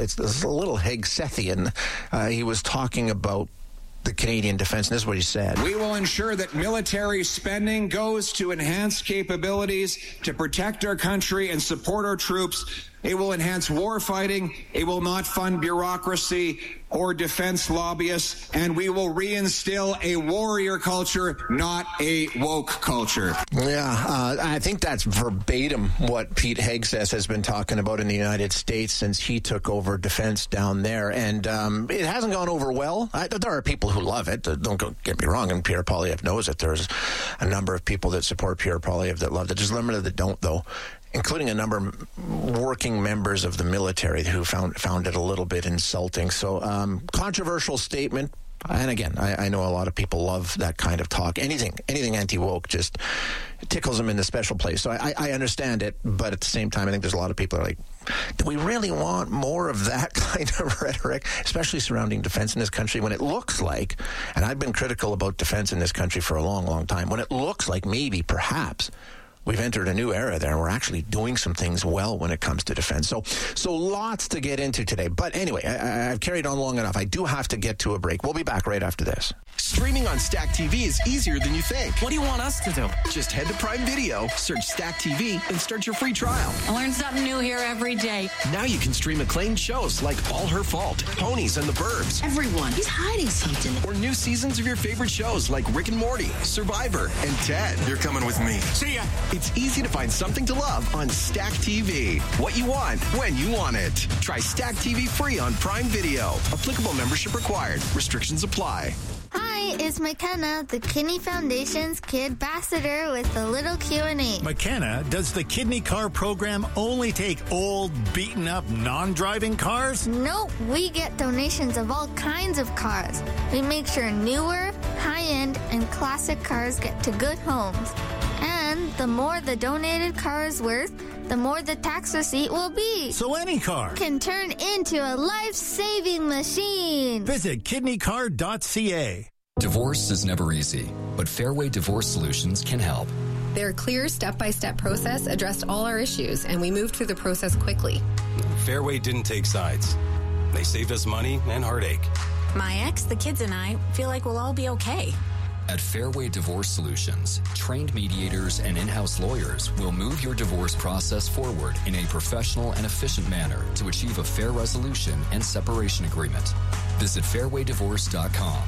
a little Hegsethyan. He was talking about the Canadian defense, and this is what he said. We will ensure that military spending goes to enhance capabilities to protect our country and support our troops. It will enhance war fighting. It will not fund bureaucracy or defense lobbyists. And we will reinstill a warrior culture, not a woke culture. Yeah, I think that's verbatim what Pete Hegseth has been talking about in the United States since he took over defense down there. And it hasn't gone over well. There are people who love it. Don't get me wrong, and Pierre Poilievre knows it. There's a number of people that support Pierre Poilievre that love it. There's a number that don't, though, including a number of working members of the military who found it a little bit insulting. So, controversial statement. And again, I know a lot of people love that kind of talk. Anything anti-woke just tickles them in the special place. So I understand it, but at the same time, I think there's a lot of people that are like, do we really want more of that kind of rhetoric, especially surrounding defense in this country, when it looks like, and I've been critical about defense in this country for a long, long time, when it looks like maybe, perhaps, we've entered a new era there, and we're actually doing some things well when it comes to defense. So lots to get into today. But anyway, I've carried on long enough. I do have to get to a break. We'll be back right after this. Streaming on Stack TV is easier than you think. What do you want us to do? Just head to Prime Video, search Stack TV, and start your free trial. I learn something new here every day. Now you can stream acclaimed shows like All Her Fault, Ponies, and The Burbs. Everyone is hiding something. Or new seasons of your favorite shows like Rick and Morty, Survivor, and Ted. You're coming with me. See ya. It's easy to find something to love on Stack TV. What you want, when you want it. Try Stack TV free on Prime Video. Applicable membership required. Restrictions apply. Hi, it's McKenna, the Kidney Foundation's Kid Ambassador with a little Q&A. McKenna, does the Kidney Car program only take old, beaten-up, non-driving cars? Nope, we get donations of all kinds of cars. We make sure newer, high-end, and classic cars get to good homes. And the more the donated car is worth, the more the tax receipt will be. So any car can turn into a life-saving machine. Visit kidneycar.ca. Divorce is never easy, but Fairway Divorce Solutions can help. Their clear step-by-step process addressed all our issues, and we moved through the process quickly. Fairway didn't take sides. They saved us money and heartache. My ex, the kids, and I feel like we'll all be okay. At Fairway Divorce Solutions, trained mediators and in-house lawyers will move your divorce process forward in a professional and efficient manner to achieve a fair resolution and separation agreement. Visit fairwaydivorce.com.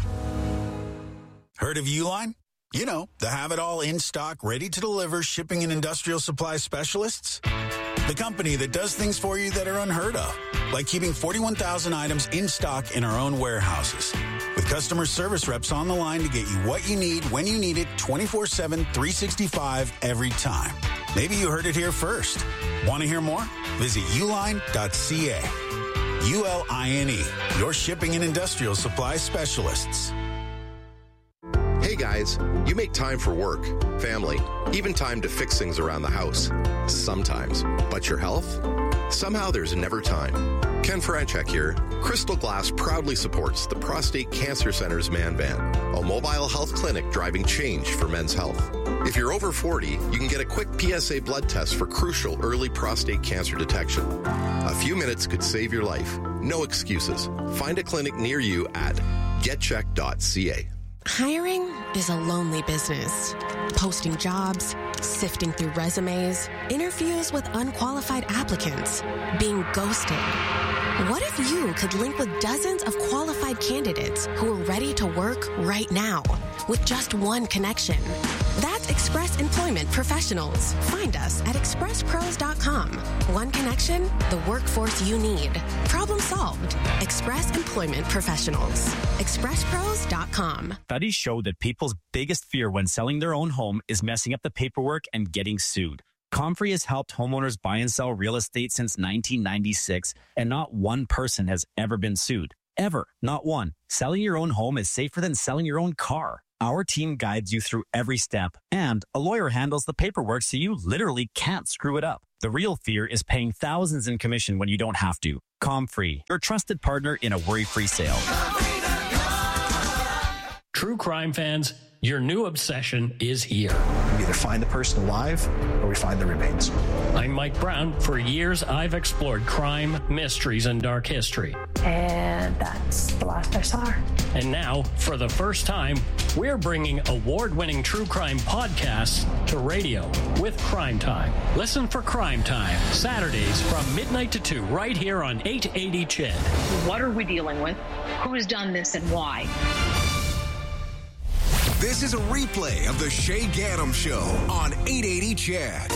Heard of Uline? You know, the have-it-all in-stock, ready-to-deliver shipping and industrial supply specialists. The company that does things for you that are unheard of, like keeping 41,000 items in stock in our own warehouses. With customer service reps on the line to get you what you need when you need it 24/7, 365 every time. Maybe you heard it here first. Want to hear more? Visit uline.ca. ULINE, your shipping and industrial supply specialists. Hey guys, you make time for work, family, even time to fix things around the house. Sometimes. But your health? Somehow there's never time. Ken Franchek here. Crystal Glass proudly supports the Prostate Cancer Center's Man Band, a mobile health clinic driving change for men's health. If you're over 40, you can get a quick PSA blood test for crucial early prostate cancer detection. A few minutes could save your life. No excuses. Find a clinic near you at getcheck.ca. Hiring is a lonely business. Posting jobs, sifting through resumes, interviews with unqualified applicants, being ghosted. What if you could link with dozens of qualified candidates who are ready to work right now? with just one connection. That's Express Employment Professionals. Find us at expresspros.com. One connection, the workforce you need. Problem solved. Express Employment Professionals. expresspros.com. Studies show that people's biggest fear when selling their own home is messing up the paperwork and getting sued. Comfrey has helped homeowners buy and sell real estate since 1996, and not one person has ever been sued. Ever. Not one. Selling your own home is safer than selling your own car. Our team guides you through every step, and a lawyer handles the paperwork so you literally can't screw it up. The real fear is paying thousands in commission when you don't have to. Comfrey, your trusted partner in a worry-free sale. True crime fans, your new obsession is here. We either find the person alive or we find the remains. I'm Mike Brown. For years, I've explored crime, mysteries, and dark history. And that's the last I saw her. And now, for the first time, we're bringing award-winning true crime podcasts to radio with Crime Time. Listen for Crime Time, Saturdays from midnight to 2, right here on 880 CHED. What are we dealing with? Who's done this and why? This is a replay of the Shay Gaddam Show on 880 CHED.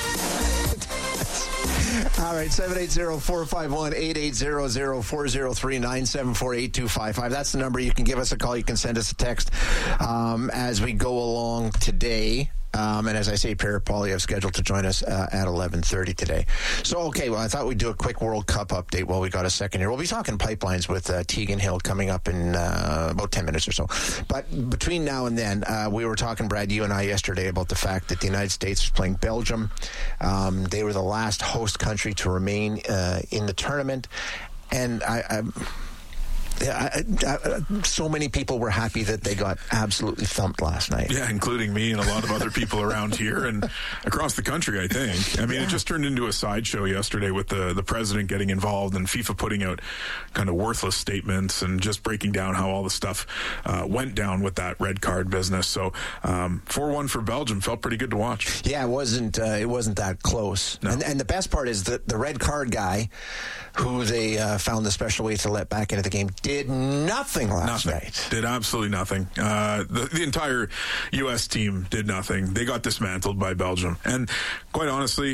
All right, 780-451-8800-403-974-8255. That's the number. You can give us a call. You can send us a text as we go along today. And as I say, Pierre Poilievre scheduled to join us at 11:30 today. So, okay, well, I thought we'd do a quick World Cup update while we got a second here. We'll be talking pipelines with Tegan Hill coming up in about 10 minutes or so. But between now and then, we were talking, Brad, you and I yesterday, about the fact that the United States was playing Belgium. They were the last host country to remain in the tournament. And so many people were happy that they got absolutely thumped last night. Yeah, including me and a lot of other people around here and across the country, I think. I mean, It just turned into a sideshow yesterday with the president getting involved and FIFA putting out kind of worthless statements and just breaking down how all the stuff went down with that red card business. So 4-1 for Belgium. Felt pretty good to watch. Yeah, it wasn't that close. No. And the best part is that the red card guy, who they found the special way to let back into the game, did nothing last night. Did absolutely nothing. The entire U.S. team did nothing. They got dismantled by Belgium. And quite honestly,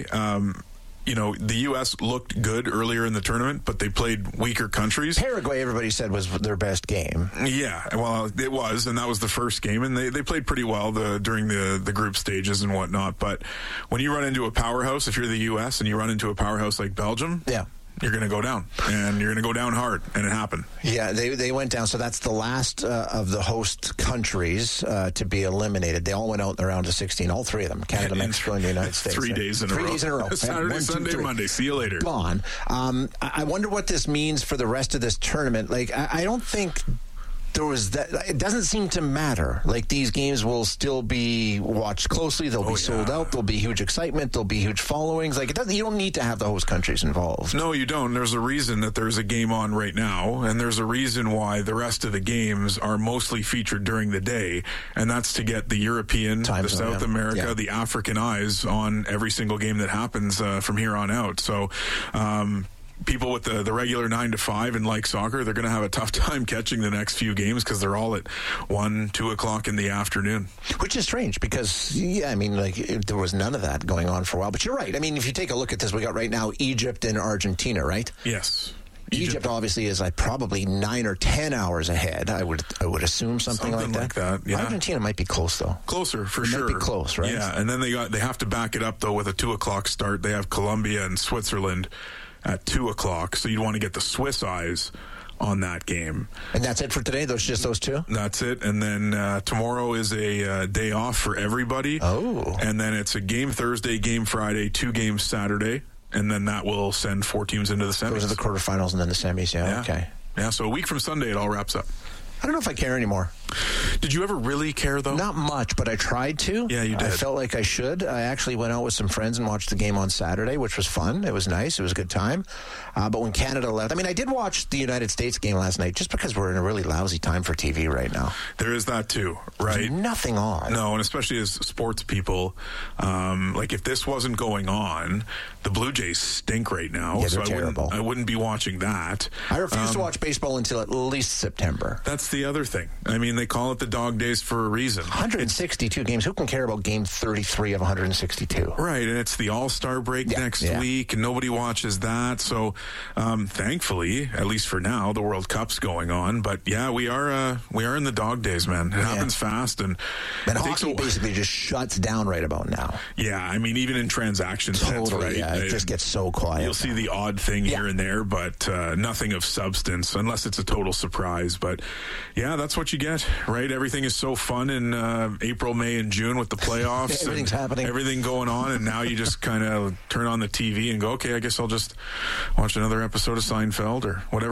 the U.S. looked good earlier in the tournament, but they played weaker countries. Paraguay, everybody said, was their best game. Yeah, well, it was, and that was the first game, and they played pretty well during the group stages and whatnot. But when you run into a powerhouse, if you're the U.S. and you run into a powerhouse like Belgium, you're going to go down, and you're going to go down hard, and it happened. Yeah, they went down, so that's the last of the host countries to be eliminated. They all went out in the round of 16, all three of them, Canada, Mexico, and the United States. 3 days in a row. 3 days in a row. Saturday, Sunday, Monday. See you later. Gone. I wonder what this means for the rest of this tournament. Like, I don't think there was that. It doesn't seem to matter. Like, these games will still be watched closely. They'll be sold out. There'll be huge excitement. There'll be huge followings. Like, you don't need to have the host countries involved. No, you don't. There's a reason that there's a game on right now, and there's a reason why the rest of the games are mostly featured during the day, and that's to get the European, the South America, the African eyes on every single game that happens from here on out. So, people with the regular 9 to 5 and like soccer, they're going to have a tough time catching the next few games because they're all at 1, 2 o'clock in the afternoon. Which is strange because, there was none of that going on for a while. But you're right. I mean, if you take a look at this, we got right now Egypt and Argentina, right? Yes. Egypt obviously is probably 9 or 10 hours ahead. I would assume something like that. Yeah. Argentina might be close though. Closer for it sure. Might be close, right? Yeah, and then they have to back it up though with a 2 o'clock start. They have Colombia and Switzerland at 2 o'clock, so you'd want to get the Swiss eyes on that game. And that's it for today? Just those two? That's it. And then tomorrow is a day off for everybody. Oh. And then it's a game Thursday, game Friday, 2 games Saturday, and then that will send 4 teams into the semis. Those are the quarterfinals and then the semis, yeah. Okay. Yeah, so a week from Sunday it all wraps up. I don't know if I care anymore. Did you ever really care, though? Not much, but I tried to. Yeah, you did. I felt like I should. I actually went out with some friends and watched the game on Saturday, which was fun. It was nice. It was a good time. But when Canada left, I did watch the United States game last night just because we're in a really lousy time for TV right now. There is that, too, right? There's nothing on. No, and especially as sports people, if this wasn't going on, the Blue Jays stink right now. Yeah, they're terrible. I wouldn't be watching that. I refuse to watch baseball until at least September. That's the other thing. I mean, they call it the dog days for a reason. 162 games. Who can care about game 33 of 162? Right, and it's the All-Star break next week, and nobody watches that. So, thankfully, at least for now, the World Cup's going on. But yeah, we are in the dog days, man. It happens fast, and hockey basically just shuts down right about now. Yeah, I mean, even in transactions, totally. Right. Yeah, it just gets so quiet. You'll see the odd thing here and there, but nothing of substance, unless it's a total surprise. But yeah, that's what you get, right? Everything is so fun in April, May, and June with the playoffs. Everything's happening. Everything going on, and now you just kind of turn on the TV and go, okay, I guess I'll just watch another episode of Seinfeld or whatever.